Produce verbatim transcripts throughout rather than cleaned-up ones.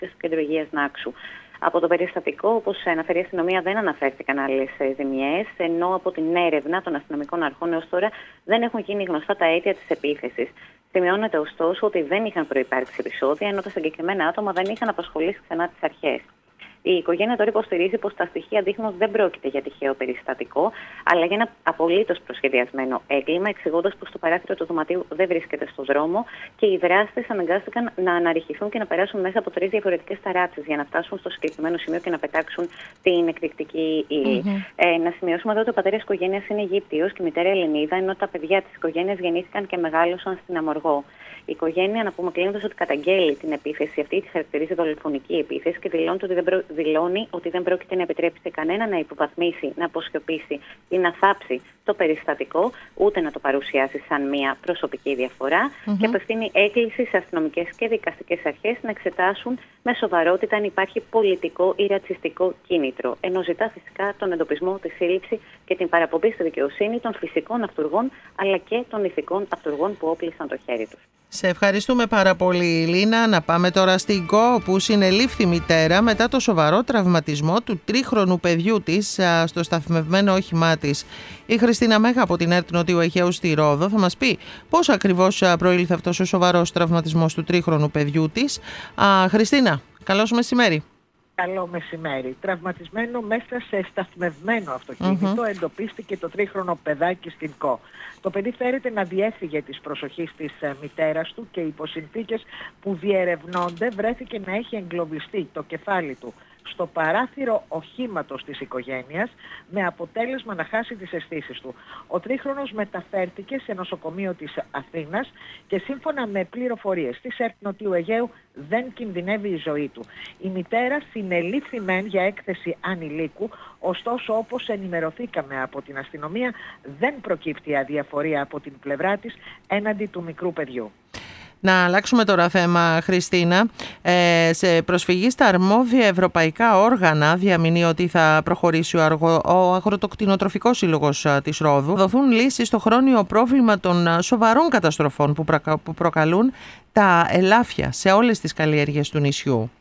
στο κέντρο υγείας Νάξου. Από το περιστατικό, όπως αναφέρει η αστυνομία, δεν αναφέρθηκαν άλλες ζημιές, ενώ από την έρευνα των αστυνομικών αρχών έως τώρα δεν έχουν γίνει γνωστά τα αίτια της επίθεσης. Σημειώνεται ωστόσο ότι δεν είχαν προϋπάρξει επεισόδια, ενώ τα συγκεκριμένα άτομα δεν είχαν απασχολήσει ξανά τις αρχές. Η οικογένεια τώρα υποστηρίζει πως τα στοιχεία δείχνουν δεν πρόκειται για τυχαίο περιστατικό, αλλά για ένα απολύτως προσχεδιασμένο έγκλημα, εξηγώντας πως το παράθυρο του δωματίου δεν βρίσκεται στο δρόμο και οι δράστες αναγκάστηκαν να αναρριχηθούν και να περάσουν μέσα από τρεις διαφορετικές ταράτσες για να φτάσουν στο συγκεκριμένο σημείο και να πετάξουν την εκρηκτική ύλη. Mm-hmm. Ε, να σημειώσουμε εδώ ότι ο πατέρας της οικογένειας είναι Αιγύπτιος και η μητέρα Ελληνίδα, ενώ τα παιδιά της οικογένειας γεννήθηκαν και μεγάλωσαν στην Αμοργό. Η οικογένεια, να πούμε κλείνοντας, ότι καταγγέλει την επίθεση αυτή, τη χαρακτηρίζει δολοφονική επίθεση και δηλώνει ότι δεν, προ... δηλώνει ότι δεν πρόκειται να επιτρέψει σε κανένα να υποβαθμίσει, να αποσιωπήσει ή να θάψει το περιστατικό, ούτε να το παρουσιάσει σαν μια προσωπική διαφορά mm-hmm. και απευθύνει έκκληση σε αστυνομικές και δικαστικές αρχές να εξετάσουν με σοβαρότητα αν υπάρχει πολιτικό ή ρατσιστικό κίνητρο, ενώ ζητά φυσικά τον εντοπισμό, τη σύλληψη και την παραπομπή στη δικαιοσύνη των φυσικών αυτουργών αλλά και των ηθικών αυτουργών που όπλησαν το χέρι τους. Σε ευχαριστούμε πάρα πολύ, Λίνα. Να πάμε τώρα στην ΚΟ, που συνελήφθη μητέρα μετά το σοβαρό τραυματισμό του τρίχρονου παιδιού της στο σταθμευμένο όχημά της. Η Χριστίνα Μέγα από την ΕΡΤ Νοτιού Αιγαίου στη Ρόδο θα μας πει πώς ακριβώς προήλθε αυτός ο σοβαρός τραυματισμός του τρίχρονου παιδιού της. Α, Χριστίνα, καλώς μεσημέρι. Καλό μεσημέρι. Τραυματισμένο μέσα σε σταθμευμένο αυτοκίνητο mm-hmm. εντοπίστηκε το τρίχρονο παιδάκι στην ΚΟ. Το παιδί φέρεται να διέφυγε της προσοχής της μητέρας του και υπό συνθήκες που διερευνώνται βρέθηκε να έχει εγκλωβιστεί το κεφάλι του στο παράθυρο οχήματος της οικογένειας με αποτέλεσμα να χάσει τις αισθήσεις του. Ο τρίχρονος μεταφέρθηκε σε νοσοκομείο της Αθήνας και σύμφωνα με πληροφορίες της ΕΡΤ Νοτιού Αιγαίου δεν κινδυνεύει η ζωή του. Η μητέρα συνελήφθη μεν για έκθεση ανηλίκου, ωστόσο όπως ενημερωθήκαμε από την αστυνομία δεν προκύπτει αδιαφορία από την πλευρά της έναντι του μικρού παιδιού. Να αλλάξουμε τώρα θέμα, Χριστίνα. Ε, σε προσφυγή στα αρμόδια ευρωπαϊκά όργανα διαμηνύει ότι θα προχωρήσει ο, αργο, ο Αγροτοκτηνοτροφικός Σύλλογος της Ρόδου. Δοθούν λύσεις στο χρόνιο πρόβλημα των σοβαρών καταστροφών που, προ, που προκαλούν τα ελάφια σε όλες τις καλλιέργειες του νησιού.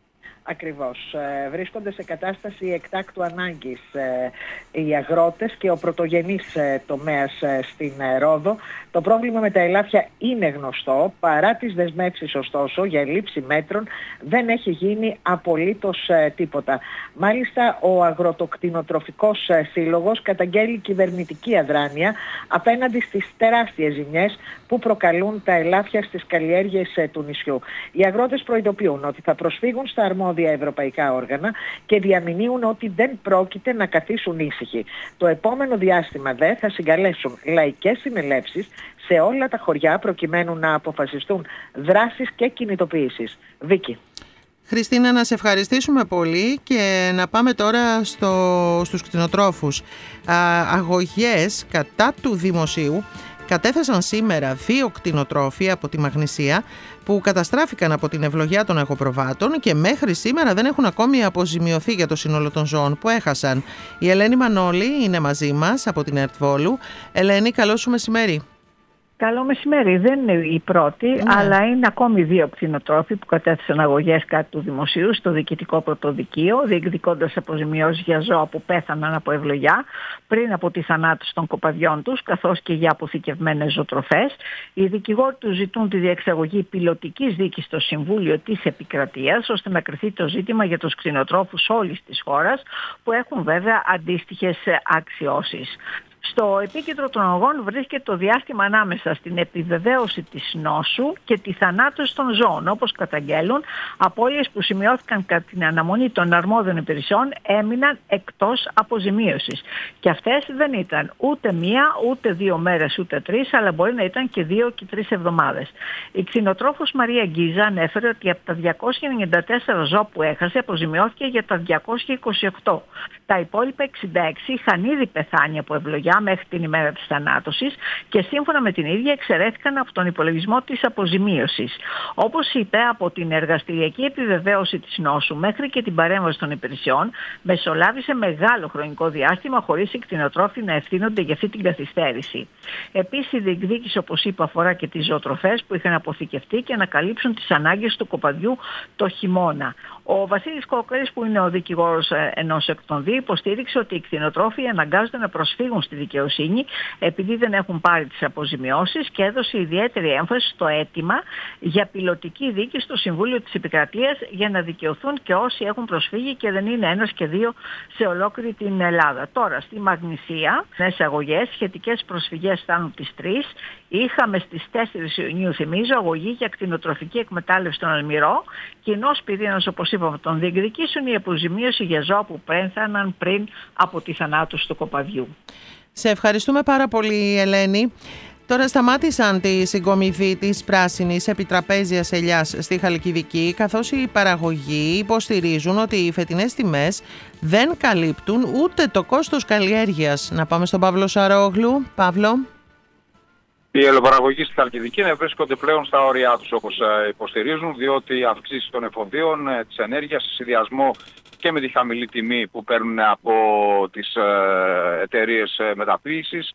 Ακριβώς. Βρίσκονται σε κατάσταση εκτάκτου ανάγκης οι αγρότες και ο πρωτογενής τομέας στην Ρόδο. Το πρόβλημα με τα ελάφια είναι γνωστό, παρά τις δεσμεύσεις ωστόσο για λήψη μέτρων δεν έχει γίνει απολύτως τίποτα. Μάλιστα ο Αγροτοκτηνοτροφικός Σύλλογος καταγγέλει κυβερνητική αδράνεια απέναντι στις τεράστιες ζημιές που προκαλούν τα ελάφια στις καλλιέργειες του νησιού. Οι αγρότες προειδοποιούν ότι θα προσφύγουν στα αρμόδια ευρωπαϊκά όργανα και διαμηνύουν ότι δεν πρόκειται να καθίσουν ήσυχοι. Το επόμενο διάστημα δε θα συγκαλέσουν λαϊκές συνελεύσεις σε όλα τα χωριά προκειμένου να αποφασιστούν δράσεις και κινητοποιήσεις. Βίκη. Χριστίνα, να σε ευχαριστήσουμε πολύ και να πάμε τώρα στο, στους κτηνοτρόφους. Α, αγωγές κατά του δημοσίου κατέθεσαν σήμερα δύο κτηνοτρόφοι από τη Μαγνησία που καταστράφηκαν από την ευλογιά των εγωπροβάτων και μέχρι σήμερα δεν έχουν ακόμη αποζημιωθεί για το σύνολο των ζώων που έχασαν. Η Ελένη Μανώλη είναι μαζί μας από την ΕΡΤ Βόλου. Ελένη, καλό σου μεσημέρι. Καλό μεσημέρι. Δεν είναι η πρώτη, ναι. αλλά είναι ακόμη δύο κτηνοτρόφοι που κατέθεσαν αγωγές κατά του δημοσίου στο διοικητικό πρωτοδικείο, διεκδικώντας αποζημιώσεις για ζώα που πέθαναν από ευλογιά πριν από τη θανάτωση των κοπαδιών τους, καθώς και για αποθηκευμένες ζωοτροφές. Οι δικηγόροι τους ζητούν τη διεξαγωγή πιλωτικής δίκης στο Συμβούλιο της Επικρατείας, ώστε να κριθεί το ζήτημα για τους κτηνοτρόφους όλης της χώρας, που έχουν βέβαια αντίστοιχες αξιώσεις. Στο επίκεντρο των αγών βρίσκεται το διάστημα ανάμεσα στην επιβεβαίωση της νόσου και τη θανάτωση των ζώων. Όπως καταγγέλουν, απώλειες που σημειώθηκαν κατά την αναμονή των αρμόδιων υπηρεσιών έμειναν εκτός αποζημίωσης. Και αυτές δεν ήταν ούτε μία, ούτε δύο μέρες, ούτε τρεις, αλλά μπορεί να ήταν και δύο και τρεις εβδομάδες. Η κτηνοτρόφος Μαρία Γκίζα ανέφερε ότι από τα διακόσια ενενήντα τέσσερα ζώα που έχασε αποζημιώθηκε για τα διακόσια είκοσι οκτώ. Τα υπόλοιπα εξήντα έξι είχαν ήδη πεθάνει από ευλογιά χαμηλά μέχρι την ημέρα της θανάτωσης και σύμφωνα με την ίδια εξαιρέθηκαν από τον υπολογισμό της αποζημίωσης. Όπως είπε, από την εργαστηριακή επιβεβαίωση της νόσου μέχρι και την παρέμβαση των υπηρεσιών μεσολάβησε μεγάλο χρονικό διάστημα χωρίς οι κτηνοτρόφοι να ευθύνονται για αυτή την καθυστέρηση. Επίσης, η διεκδίκηση, όπως είπα, αφορά και τις ζωοτροφές που είχαν αποθηκευτεί και να καλύψουν τις ανάγκες του κοπαδιού το χειμώνα. Ο Βασίλης Κόκαρης, που είναι ο δικηγόρος ενός εκ των δύο, υποστήριξε ότι οι κτηνοτρόφοι αναγκάζονται να προσφύγουν στη δικαιοσύνη επειδή δεν έχουν πάρει τις αποζημιώσεις και έδωσε ιδιαίτερη έμφαση στο αίτημα για πιλωτική δίκη στο Συμβούλιο της Επικρατείας για να δικαιωθούν και όσοι έχουν προσφύγει και δεν είναι ένας και δύο σε ολόκληρη την Ελλάδα. Τώρα, στη Μαγνησία, νέες αγωγές, σχετικές προσφυγές φτάνουν τις τρεις. Είχαμε στις τέσσερις Ιουνίου, θυμίζω, αγωγή για κτηνοτροφική εκμετάλλευση στον Αλμυρό. Κοινός πυρήνας, όπως είπαμε, τον διεκδικήσουν η αποζημίωση για ζώα που πέθαναν πριν από τη θανάτωση του κοπαδιού. Σε ευχαριστούμε πάρα πολύ, Ελένη. Τώρα σταμάτησαν τη συγκομιδή της πράσινης επιτραπέζιας ελιάς στη Χαλκιδική, καθώς οι παραγωγοί υποστηρίζουν ότι οι φετινές τιμές δεν καλύπτουν ούτε το κόστος καλλιέργειας. Να πάμε στον Παύλο Σαρόγλου. Παύλο. Οι ελαιοπαραγωγοί στη Χαλκιδική βρίσκονται πλέον στα όρια τους, όπως υποστηρίζουν, διότι οι αυξήσεις των εφοδιών, της ενέργειας, σε συνδυασμό και με τη χαμηλή τιμή που παίρνουν από τις εταιρείες μεταποίησης,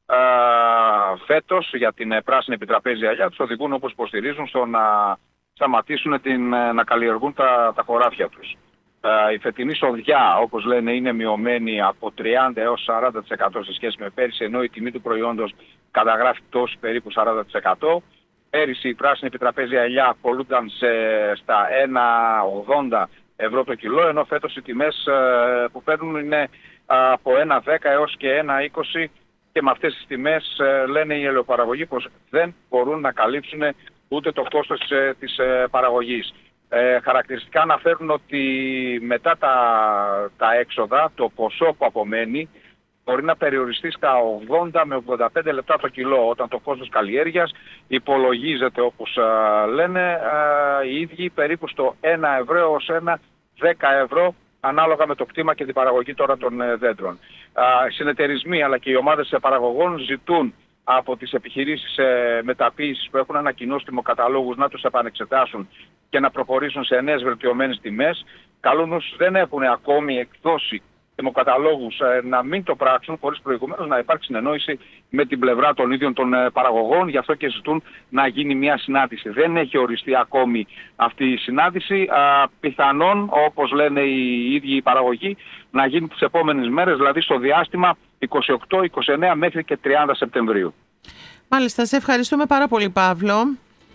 φέτος για την πράσινη επιτραπέζια ελιά τους οδηγούν, όπως υποστηρίζουν, στο να σταματήσουν την, να καλλιεργούν τα, τα χωράφια τους. Η φετινή σοδιά, όπως λένε, είναι μειωμένη από τριάντα έως σαράντα τοις εκατό σε σχέση με πέρυσι, ενώ η τιμή του προϊόντος καταγράφει τόσο περίπου σαράντα τοις εκατό. Πέρυσι η πράσινη επιτραπέζια ελιά απολούνταν σε, στα ένα ογδόντα ευρώ το κιλό, ενώ φέτος οι τιμές που παίρνουν είναι από ένα δέκα έως και ένα είκοσι, και με αυτές τις τιμές λένε οι ελαιοπαραγωγοί πως δεν μπορούν να καλύψουν ούτε το κόστος της, της παραγωγής. Ε, χαρακτηριστικά αναφέρουν ότι μετά τα, τα έξοδα, το ποσό που απομένει μπορεί να περιοριστεί στα ογδόντα με ογδόντα πέντε λεπτά το κιλό, όταν το κόστος καλλιέργειας υπολογίζεται, όπως α, λένε α, οι ίδιοι, περίπου στο ένα ευρώ έως ένα δέκα ευρώ, ανάλογα με το κτήμα και την παραγωγή τώρα των ε, δέντρων. Οι συνεταιρισμοί αλλά και οι ομάδες παραγωγών ζητούν από τις επιχειρήσεις ε, μεταποίησης που έχουν ανακοινώσει τιμοκαταλόγους να τους επανεξετάσουν και να προχωρήσουν σε νέες βελτιωμένες τιμές. Καλούν όσους δεν έχουν ακόμη εκδώσει τιμοκαταλόγους ε, να μην το πράξουν, χωρίς προηγουμένως να υπάρξει συνεννόηση με την πλευρά των ίδιων των ε, παραγωγών. Γι' αυτό και ζητούν να γίνει μια συνάντηση. Δεν έχει οριστεί ακόμη αυτή η συνάντηση. Α, πιθανόν, όπως λένε οι ίδιοι οι παραγωγοί, να γίνει τις επόμενες μέρες, δηλαδή στο διάστημα είκοσι οκτώ είκοσι εννέα μέχρι και τριάντα Σεπτεμβρίου. Μάλιστα, σε ευχαριστούμε πάρα πολύ, Παύλο.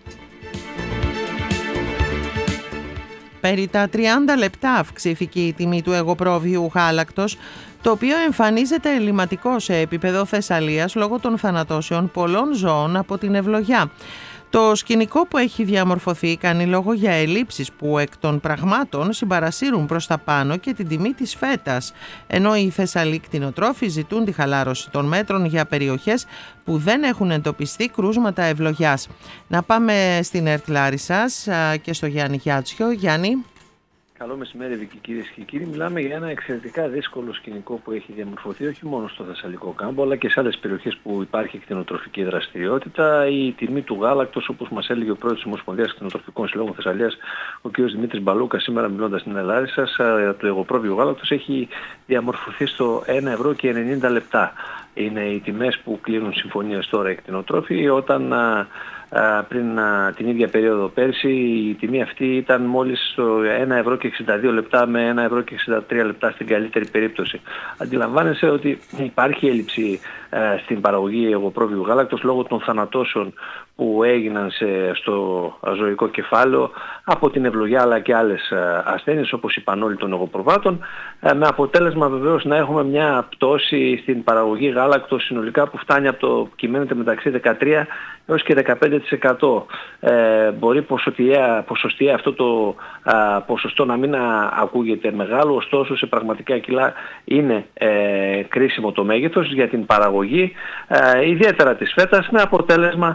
Περί τα τριάντα λεπτά αυξήθηκε η τιμή του εγωπρόβιου γάλακτος, το οποίο εμφανίζεται ελληματικό σε επίπεδο Θεσσαλίας λόγω των θανατώσεων πολλών ζώων από την ευλογιά. Το σκηνικό που έχει διαμορφωθεί κάνει λόγο για ελλείψεις που εκ των πραγμάτων συμπαρασύρουν προς τα πάνω και την τιμή της φέτας, ενώ οι Θεσσαλοί κτηνοτρόφοι ζητούν τη χαλάρωση των μέτρων για περιοχές που δεν έχουν εντοπιστεί κρούσματα ευλογιάς. Να πάμε στην ΕΡΤ Λάρισσας και στο Γιάννη Γιάτσιο. Γιάννη. Καλό μεσημέρι, κυρίες και κύριοι. Μιλάμε για ένα εξαιρετικά δύσκολο σκηνικό που έχει διαμορφωθεί όχι μόνο στο Θεσσαλικό κάμπο, αλλά και σε άλλες περιοχές που υπάρχει κτηνοτροφική δραστηριότητα. Η τιμή του γάλακτος, όπως μας έλεγε ο πρόεδρος της Ομοσπονδίας Κτηνοτροφικών Συλλόγων Θεσσαλίας, ο κ. Δημήτρης Μπαλούκας, σήμερα μιλώντας στην Λάρισα, του εγωπρόβιου γάλακτος έχει διαμορφωθεί στο ένα ευρώ και ενενήντα λεπτά. Είναι οι τιμές που κλείνουν συμφωνίες τώρα οι κτηνοτρόφοι, όταν πριν την ίδια περίοδο πέρσι η τιμή αυτή ήταν μόλις στο ένα ευρώ και εξήντα δύο λεπτά με ένα ευρώ και εξήντα τρία λεπτά στην καλύτερη περίπτωση. Αντιλαμβάνεσαι ότι υπάρχει έλλειψη ε, στην παραγωγή εγωπρόβιου γάλακτος λόγω των θανατώσεων που έγιναν σε, στο ζωικό κεφάλαιο από την ευλογιά αλλά και άλλες ασθένειες όπως η πανόλη των εγωπροβάτων, ε, με αποτέλεσμα βεβαίως να έχουμε μια πτώση στην παραγωγή γάλακτος συνολικά που φτάνει από το κυμαίνεται μεταξύ δεκατρία έως και δεκαπέντε τοις εκατό. Ε, μπορεί ποσοστιαία, ποσοστιαία αυτό το α, ποσοστό να μην α, ακούγεται μεγάλο, ωστόσο σε πραγματικά κιλά είναι ε, κρίσιμο το μέγεθος για την παραγωγή, ε, ιδιαίτερα της φέτας, με αποτέλεσμα να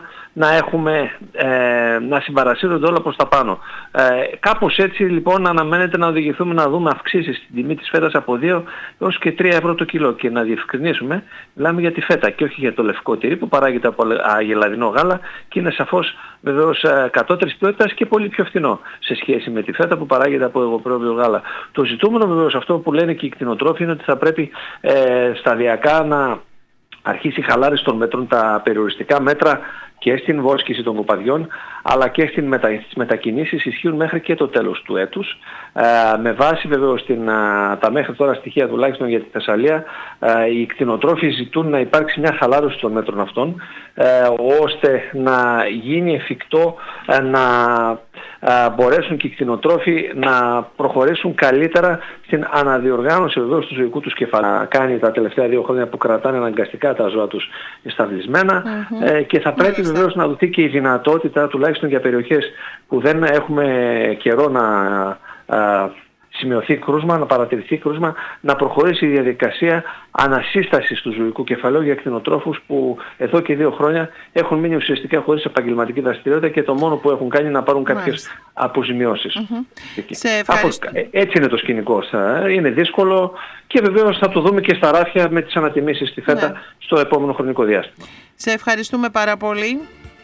να έχουμε, ε, να συμπαρασύρονται όλα προς τα πάνω. Ε, κάπως έτσι λοιπόν αναμένεται να οδηγηθούμε να δούμε αυξήσεις στην τιμή της φέτας από δύο έως και τρία ευρώ το κιλό. Και να διευκρινίσουμε, μιλάμε για τη φέτα και όχι για το λευκό τυρί που παράγεται από αγελαδινό γάλα και είναι σαφώς βεβαίως κατώτερης ποιότητας και πολύ πιο φθηνό σε σχέση με τη φέτα που παράγεται από εγωπρόβιο γάλα. Το ζητούμενο βεβαίως, αυτό που λένε και οι κτηνοτρόφοι, είναι ότι θα πρέπει ε, σταδιακά να αρχίσει η χαλάρωση των μέτρων, τα περιοριστικά μέτρα και στην βόσκηση των κοπαδιών αλλά και στην μετα... στις μετακινήσεις ισχύουν μέχρι και το τέλος του έτους. Ε, με βάση βεβαίως την, τα μέχρι τώρα στοιχεία τουλάχιστον για τη Θεσσαλία, ε, οι κτηνοτρόφοι ζητούν να υπάρξει μια χαλάρωση των μέτρων αυτών ε, ώστε να γίνει εφικτό ε, να ε, μπορέσουν και οι κτηνοτρόφοι να προχωρήσουν καλύτερα στην αναδιοργάνωση βεβαίως του ζωικού τους κεφαλαίου. Κάνει τα τελευταία δύο χρόνια που κρατάνε αναγκαστικά τα ζώα τους εσταυλισμένα mm-hmm. ε, και θα πρέπει βεβαίως να δοθεί και η δυνατότητα, τουλάχιστον για περιοχές που δεν έχουμε καιρό να α, σημειωθεί κρούσμα, να παρατηρηθεί κρούσμα, να προχωρήσει η διαδικασία ανασύστασης του ζωικού κεφαλαίου για κτηνοτρόφους που εδώ και δύο χρόνια έχουν μείνει ουσιαστικά χωρίς επαγγελματική δραστηριότητα και το μόνο που έχουν κάνει είναι να πάρουν κάποιες Μάλιστα. αποζημιώσεις. Mm-hmm. Αφού, έτσι είναι το σκηνικό. Είναι δύσκολο και βεβαίως θα το δούμε και στα ράφια με τις ανατιμήσεις στη φέτα ναι. στο επόμενο χρονικό διάστημα. Σε ευχαριστούμε πάρα πολύ.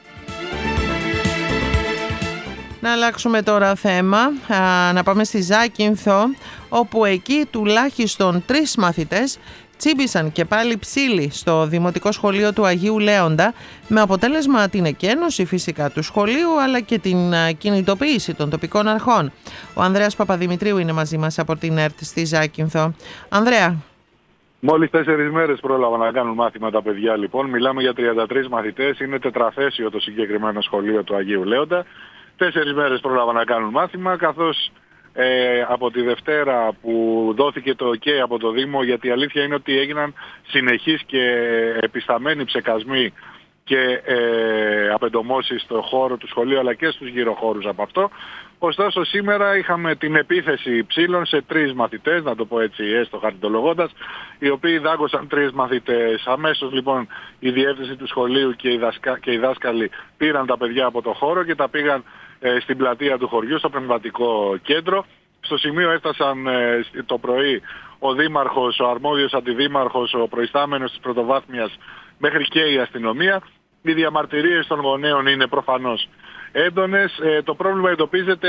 Να αλλάξουμε τώρα θέμα, α, να πάμε στη Ζάκυνθο, όπου εκεί τουλάχιστον τρεις μαθητές τσίμπησαν και πάλι ψήλοι στο Δημοτικό Σχολείο του Αγίου Λέοντα, με αποτέλεσμα την εκένωση φυσικά του σχολείου αλλά και την α, κινητοποίηση των τοπικών αρχών. Ο Ανδρέας Παπαδημητρίου είναι μαζί μας από την ΕΡΤ στη Ζάκυνθο. Ανδρέα. Μόλις τέσσερις μέρες πρόλαβα να κάνουν μάθημα τα παιδιά λοιπόν. Μιλάμε για τριάντα τρεις μαθητές, είναι τετραθέσιο το συγκεκριμένο σχολείο του Αγίου Λέοντα. Τέσσερις μέρες πρόλαβα να κάνουν μάθημα, καθώς ε, από τη Δευτέρα που δόθηκε το OK από το Δήμο, γιατί η αλήθεια είναι ότι έγιναν συνεχείς και επισταμένοι ψεκασμοί και ε, απεντομώσεις στο χώρο του σχολείου αλλά και στους γύρω χώρους από αυτό. Ωστόσο σήμερα είχαμε την επίθεση ψήλων σε τρεις μαθητές, να το πω έτσι έστω χαρτολογώντας, οι οποίοι δάγκωσαν τρεις μαθητές. Αμέσως λοιπόν η διεύθυνση του σχολείου και οι, δασκα... και οι δάσκαλοι πήραν τα παιδιά από το χώρο και τα πήγαν ε, στην πλατεία του χωριού, στο πνευματικό κέντρο. Στο σημείο έφτασαν ε, το πρωί ο δήμαρχος, ο αρμόδιος αντιδήμαρχος, ο προϊστάμενος της πρωτοβάθμιας μέχρι και η αστυνομία. Οι διαμαρτυρίες των γονέων είναι προφανώς έντονες. Ε, το πρόβλημα εντοπίζεται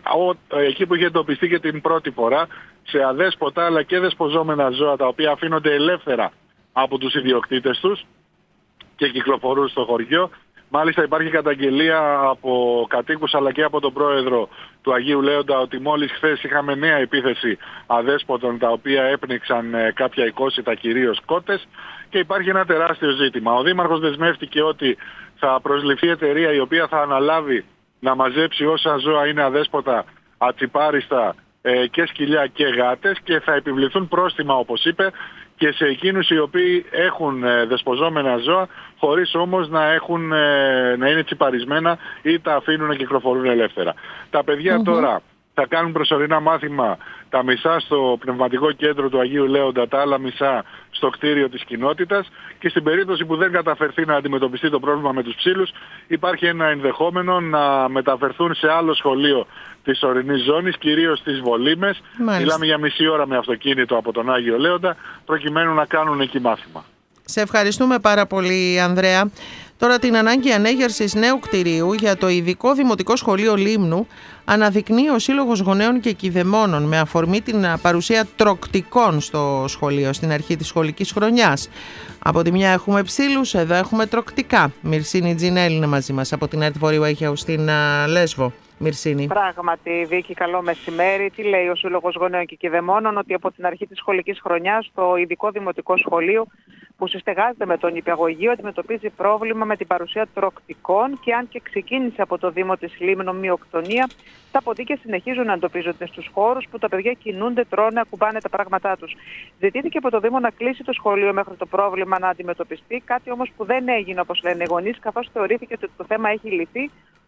ο, εκεί που είχε εντοπιστεί και την πρώτη φορά, σε αδέσποτα αλλά και δεσποζόμενα ζώα τα οποία αφήνονται ελεύθερα από τους ιδιοκτήτες τους και κυκλοφορούν στο χωριό. Μάλιστα υπάρχει καταγγελία από κατοίκους αλλά και από τον πρόεδρο του Αγίου Λέοντα ότι μόλις χθες είχαμε νέα επίθεση αδέσποτων τα οποία έπνιξαν ε, κάποια εικόσιτα κυρίως κότες και υπάρχει ένα τεράστιο ζήτημα. Ο Δήμαρχος δεσμεύτηκε ότι θα προσληφθεί εταιρεία η οποία θα αναλάβει να μαζέψει όσα ζώα είναι αδέσποτα, ατσιπάριστα ε, και σκυλιά και γάτες και θα επιβληθούν πρόστιμα όπως είπε και σε εκείνους οι οποίοι έχουν ε, δεσποζόμενα ζώα χωρίς όμως να, έχουν, ε, να είναι τσιπαρισμένα ή τα αφήνουν να κυκλοφορούν ελεύθερα. Τα παιδιά mm-hmm. τώρα θα κάνουν προσωρινά μάθημα, τα μισά στο πνευματικό κέντρο του Αγίου Λέοντα, τα άλλα μισά στο κτίριο της κοινότητας και στην περίπτωση που δεν καταφερθεί να αντιμετωπιστεί το πρόβλημα με τους ψήλους υπάρχει ένα ενδεχόμενο να μεταφερθούν σε άλλο σχολείο της ορεινής ζώνης, κυρίως στις Βολήμες. Μάλιστα. Μιλάμε για μισή ώρα με αυτοκίνητο από τον Άγιο Λέοντα προκειμένου να κάνουν εκεί μάθημα. Σε ευχαριστούμε πάρα πολύ Ανδρέα. Τώρα την ανάγκη ανέγερσης νέου κτηρίου για το ειδικό Δημοτικό Σχολείο Λίμνου αναδεικνύει ο Σύλλογος Γονέων και Κηδεμόνων με αφορμή την παρουσία τροκτικών στο σχολείο στην αρχή της σχολικής χρονιάς. Από τη μια έχουμε ψήλους, εδώ έχουμε τροκτικά. Μυρσίνη Τζινέλη είναι μαζί μας από την ΕΡΤ Βορείου Αιγαίου στην Λέσβο. Μυρσίνη. Πράγματι, Βίκη, καλό μεσημέρι. Τι λέει ο Σύλλογος Γονέων και Κηδεμόνων? Ότι από την αρχή της σχολικής χρονιάς το ειδικό δημοτικό σχολείο που συστεγάζεται με τον νηπιαγωγείο αντιμετωπίζει πρόβλημα με την παρουσία τροκτικών και αν και ξεκίνησε από το Δήμο της Λίμνου μειοκτονία, τα ποντίκια συνεχίζουν να εντοπίζονται στους χώρους που τα παιδιά κινούνται, τρώνε, ακουμπάνε τα πράγματά τους. Ζητήθηκε από το Δήμο να κλείσει το σχολείο μέχρι το πρόβλημα να αντιμετωπιστεί, κάτι όμως που δεν έγινε όπως λένε οι γονείς, καθώς θεωρήθηκε ότι το θέμα έχει λυθεί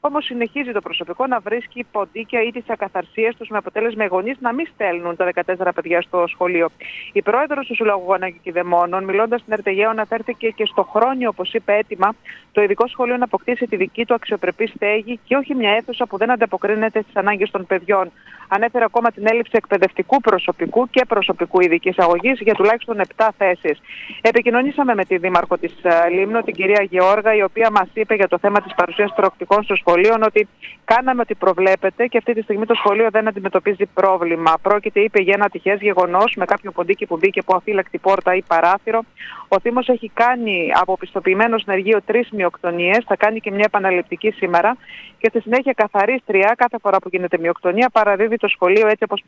Όμως συνεχίζει το προσωπικό να βρίσκει ποντίκια ή τις ακαθαρσίες τους, με αποτέλεσμα οι γονείς να μην στέλνουν τα δεκατέσσερα παιδιά στο σχολείο. Η πρόεδρος του Συλλόγου Γονέων και Κηδεμόνων, μιλώντας στην ΕΡΤ Αιγαίο, αναφέρθηκε και στο χρόνιο, όπως είπε, αίτημα το ειδικό σχολείο να αποκτήσει τη δική του αξιοπρεπή στέγη και όχι μια αίθουσα που δεν ανταποκρίνεται στις ανάγκες των παιδιών. Ανέφερε ακόμα την έλλειψη εκπαιδευτικού προσωπικού και προσωπικού ειδικής αγωγής για τουλάχιστον επτά θέσεις. Επικοινωνήσαμε με τη δήμαρχο της Λίμνου, την κυρία Γεώργα, η οποία μας είπε για το θέμα της παρουσίας τροκτικών στο σχολείο ότι κάναμε ό,τι προβλέπεται και αυτή τη στιγμή το σχολείο δεν αντιμετωπίζει πρόβλημα. Πρόκειται, είπε, για ένα ατυχές γεγονός με κάποιο ποντίκι που μπήκε από αφύλακτη πόρτα ή παράθυρο. Ο Δήμος έχει κάνει από πιστοποιημένο συνεργείο τρεις μειοκτονίες, θα κάνει και μια επαναληπτική σήμερα και στη συνέχεια καθαρίστρια κάθε φορά που γίνεται μειοκτονία παραδίδει το σχολείο έτσι όπως